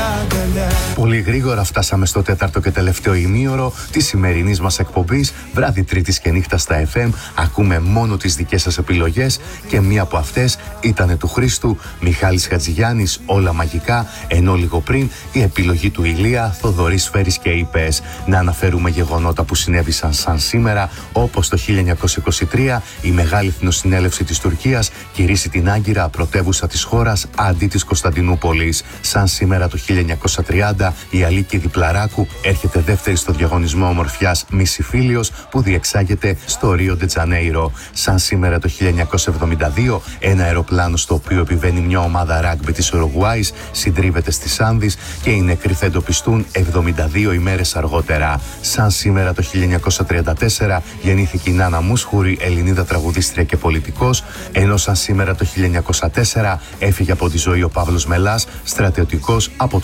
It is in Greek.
αγκαλιά. Πολύ γρήγορα φτάσαμε στο τέταρτο και τελευταίο ημίωρο της σημερινής μας εκπομπής. Βράδυ Τρίτης και νύχτα στα FM. Ακούμε μόνο τις δικές σας επιλογές και μία από αυτές ήταν του Χρήστου, Μιχάλης Χατζηγιάννης, Όλα Μαγικά, ενώ λίγο πριν η επιλογή του Ηλία, Θοδωρής Σφαίρης και ΙΠΕΣ. Να αναφέρουμε γεγονότα που συνέβησαν σαν σήμερα, όπως το 1923 η Μεγάλη Εθνοσυνέλευση της Τουρκίας κηρύσσει την Άγκυρα πρωτεύουσα της χώρας αντί της Κωνσταντινούπολης. Σαν σήμερα το 1930 η Αλίκη Διπλαράκου έρχεται δεύτερη στο διαγωνισμό ομορφιάς Μίση Φίλιος που διεξάγεται στο Ρίο ντε Τζανέιρο. Σαν σήμερα το 1972 ένα αεροπλάνο στο οποίο επιβαίνει μια ομάδα ράγκμπι της Ουρουγουάης συντρίβεται στις Άνδεις και οι νεκροί θα εντοπιστούν 72 ημέρες αργότερα. Σαν σήμερα το 1934 γεννήθηκε η Νάνα Μούσχουρη, Ελληνίδα τραγουδίστρια και πολιτικός, ενώ σαν σήμερα το 1904 έφυγε από τη ζωή ο Παύλος Μελάς, στρατιωτικός από